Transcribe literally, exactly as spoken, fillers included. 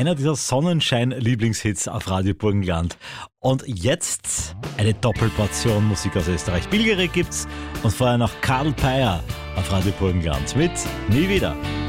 einer dieser Sonnenschein-Lieblingshits auf Radio Burgenland. Und jetzt eine Doppelportion Musik aus Österreich. Bilgerig gibt's und vorher noch Karl Peyer auf Radio Burgenland mit Nie wieder.